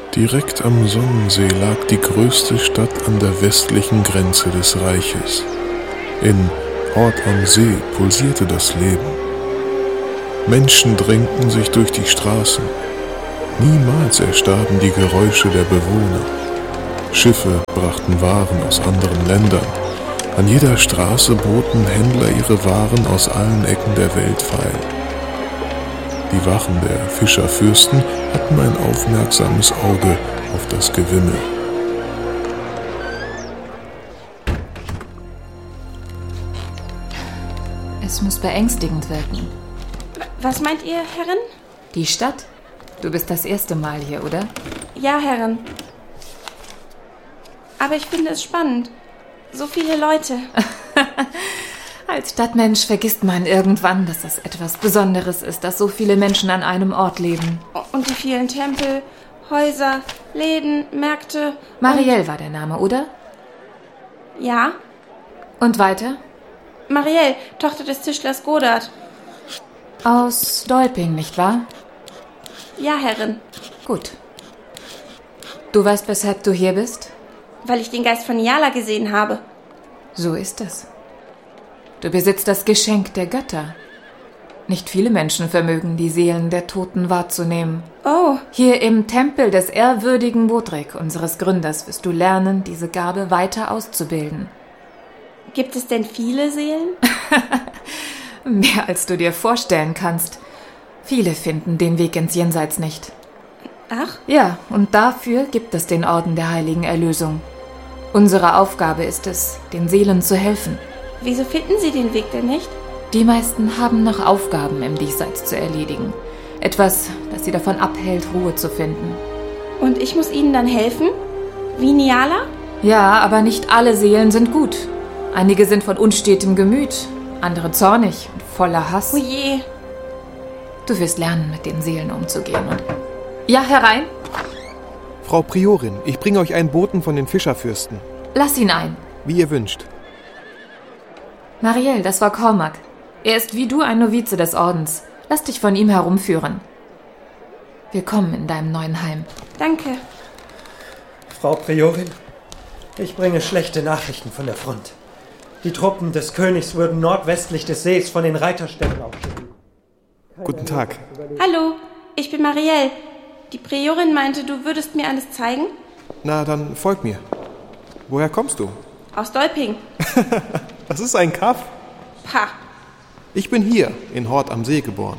Direkt am Sonnensee lag die größte Stadt an der westlichen Grenze des Reiches. In Hort am See pulsierte das Leben. Menschen drängten sich durch die Straßen. Niemals erstarben die Geräusche der Bewohner. Schiffe brachten Waren aus anderen Ländern. An jeder Straße boten Händler ihre Waren aus allen Ecken der Welt feil. Die Wachen der Fischerfürsten hatten ein aufmerksames Auge auf das Gewimmel. Es muss beängstigend wirken. Was meint ihr, Herrin? Die Stadt? Du bist das erste Mal hier, oder? Ja, Herrin. Aber ich finde es spannend. So viele Leute. Als Stadtmensch vergisst man irgendwann, dass das etwas Besonderes ist, dass so viele Menschen an einem Ort leben. Und die vielen Tempel, Häuser, Läden, Märkte. Marielle war der Name, oder? Ja. Und weiter? Marielle, Tochter des Tischlers Godard. Aus Dolping, nicht wahr? Ja, Herrin. Gut. Du weißt, weshalb du hier bist? Weil ich den Geist von Niala gesehen habe. So ist es. Du besitzt das Geschenk der Götter. Nicht viele Menschen vermögen, die Seelen der Toten wahrzunehmen. Oh. Hier im Tempel des ehrwürdigen Bodrik, unseres Gründers, wirst du lernen, diese Gabe weiter auszubilden. Gibt es denn viele Seelen? Mehr als du dir vorstellen kannst. Viele finden den Weg ins Jenseits nicht. Ach? Ja, und dafür gibt es den Orden der Heiligen Erlösung. Unsere Aufgabe ist es, den Seelen zu helfen. Wieso finden sie den Weg denn nicht? Die meisten haben noch Aufgaben im Diesseits zu erledigen. Etwas, das sie davon abhält, Ruhe zu finden. Und ich muss ihnen dann helfen? Wie Niala? Ja, aber nicht alle Seelen sind gut. Einige sind von unstetem Gemüt, andere zornig und voller Hass. Oh je. Du wirst lernen, mit den Seelen umzugehen. Und ja, herein. Frau Priorin, ich bringe euch einen Boten von den Fischerfürsten. Lass ihn ein. Wie ihr wünscht. Marielle, das war Cormac. Er ist wie du ein Novize des Ordens. Lass dich von ihm herumführen. Willkommen in deinem neuen Heim. Danke. Frau Priorin, ich bringe schlechte Nachrichten von der Front. Die Truppen des Königs würden nordwestlich des Sees von den Reiterstämmen aufschieben. Guten Tag. Hallo, ich bin Marielle. Die Priorin meinte, du würdest mir alles zeigen? Na, dann folg mir. Woher kommst du? Aus Dolping. Das ist ein Kaff. Pah. Ich bin hier, in Hort am See geboren.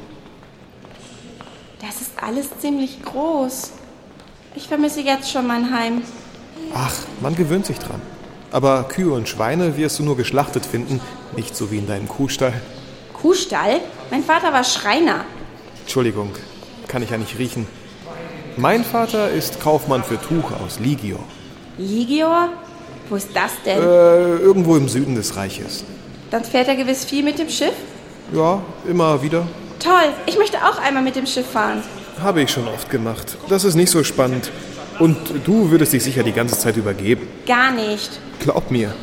Das ist alles ziemlich groß. Ich vermisse jetzt schon mein Heim. Ach, man gewöhnt sich dran. Aber Kühe und Schweine wirst du nur geschlachtet finden, nicht so wie in deinem Kuhstall. Kuhstall? Mein Vater war Schreiner. Entschuldigung, kann ich ja nicht riechen. Mein Vater ist Kaufmann für Tuch aus Ligior. Ligior? Wo ist das denn? Irgendwo im Süden des Reiches. Dann fährt er gewiss viel mit dem Schiff? Ja, immer wieder. Toll, ich möchte auch einmal mit dem Schiff fahren. Habe ich schon oft gemacht. Das ist nicht so spannend. Und du würdest dich sicher die ganze Zeit übergeben. Gar nicht. Glaub mir.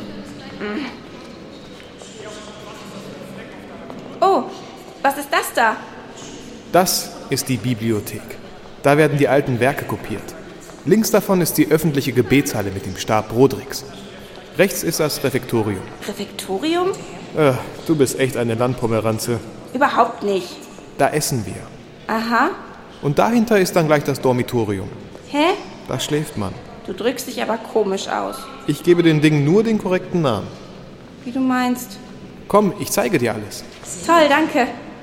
Oh, was ist das da? Das ist die Bibliothek. Da werden die alten Werke kopiert. Links davon ist die öffentliche Gebetshalle mit dem Stab Brodriks. Rechts ist das Refektorium. Refektorium? Du bist echt eine Landpomeranze. Überhaupt nicht. Da essen wir. Aha. Und dahinter ist dann gleich das Dormitorium. Hä? Da schläft man. Du drückst dich aber komisch aus. Ich gebe den Dingen nur den korrekten Namen. Wie du meinst. Komm, ich zeige dir alles. Toll, danke.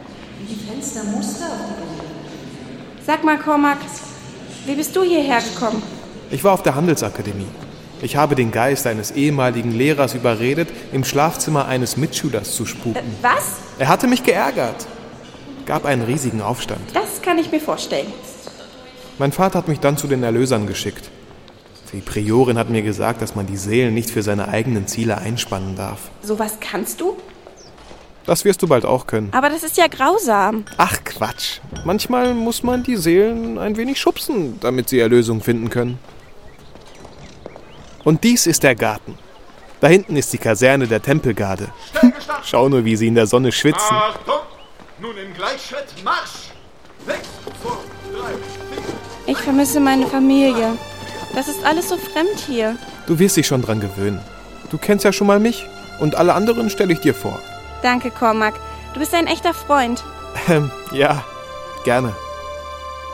Sag mal, Cormac, wie bist du hierher gekommen? Ich war auf der Handelsakademie. Ich habe den Geist eines ehemaligen Lehrers überredet, im Schlafzimmer eines Mitschülers zu spuken. Was? Er hatte mich geärgert. Gab einen riesigen Aufstand. Das kann ich mir vorstellen. Mein Vater hat mich dann zu den Erlösern geschickt. Die Priorin hat mir gesagt, dass man die Seelen nicht für seine eigenen Ziele einspannen darf. Sowas kannst du? Das wirst du bald auch können. Aber das ist ja grausam. Ach Quatsch. Manchmal muss man die Seelen ein wenig schubsen, damit sie Erlösung finden können. Und dies ist der Garten. Da hinten ist die Kaserne der Tempelgarde. Schau nur, wie sie in der Sonne schwitzen. Achtung! Nun im Gleichschritt Marsch! 6, 2, 3, 4. Ich vermisse meine Familie. Das ist alles so fremd hier. Du wirst dich schon dran gewöhnen. Du kennst ja schon mal mich und alle anderen stelle ich dir vor. Danke, Cormac. Du bist ein echter Freund. Ja, gerne.